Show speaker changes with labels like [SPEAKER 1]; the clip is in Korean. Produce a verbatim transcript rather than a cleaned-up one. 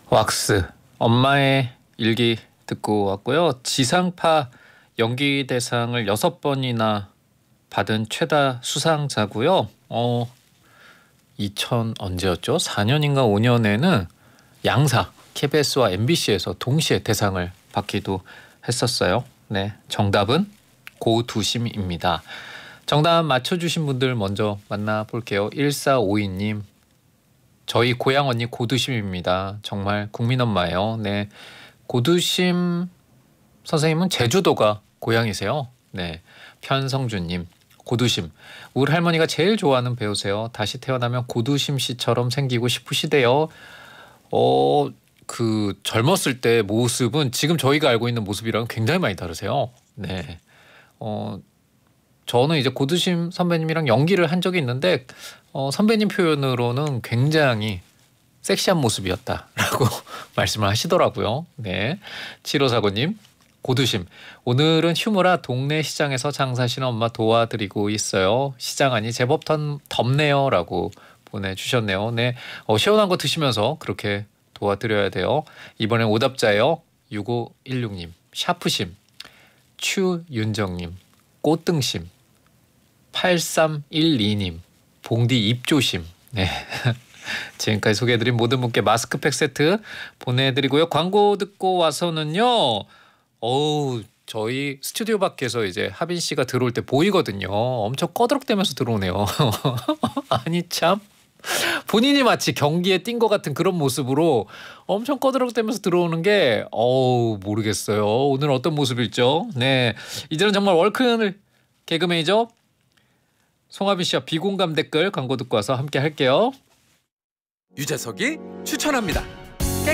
[SPEAKER 1] 왁스 엄마의 일기 듣고 왔고요. 지상파 연기 대상을 여섯 번이나 받은 최다 수상자고요. 어 이천 언제였죠? 사 년인가 오 년에는 양사 케이비에스와 엠비씨에서 동시에 대상을 받기도 했었어요. 네, 정답은 고두심입니다. 정답 맞춰주신 분들 먼저 만나볼게요. 일사오이 님, 저희 고향 언니 고두심입니다. 정말 국민엄마예요. 네, 고두심 선생님은 제주도가 고향이세요. 네, 편성준님, 고두심 우리 할머니가 제일 좋아하는 배우세요. 다시 태어나면 고두심 씨처럼 생기고 싶으시대요. 어, 그 젊었을 때 모습은 지금 저희가 알고 있는 모습이랑 굉장히 많이 다르세요. 네, 어. 저는 이제 고두심 선배님이랑 연기를 한 적이 있는데 어, 선배님 표현으로는 굉장히 섹시한 모습이었다라고 말씀을 하시더라고요. 네, 칠오사구 님, 고두심 오늘은 휴무라 동네 시장에서 장사하시는 엄마 도와드리고 있어요. 시장 안이 제법 던, 덥네요 라고 보내주셨네요. 네, 어, 시원한 거 드시면서 그렇게 도와드려야 돼요. 이번엔 오답자예요. 육오일육 님, 샤프심, 추윤정님, 꽃등심, 팔삼일이 님, 봉디 입조심. 네, 지금까지 소개해드린 모든 분께 마스크팩 세트 보내드리고요. 광고 듣고 와서는요, 어우, 저희 스튜디오 밖에서 이제 하빈 씨가 들어올 때 보이거든요. 엄청 꺼드럭대면서 들어오네요. 아니 참, 본인이 마치 경기에 뛴 것 같은 그런 모습으로 엄청 꺼드럭대면서 들어오는 게 어우 모르겠어요. 오늘 어떤 모습일죠? 네, 이제는 정말 월큰 개그맨이죠. 송하빈 씨와 비공감 댓글 광고 듣고 와서 함께 할게요.
[SPEAKER 2] 유재석이 추천합니다.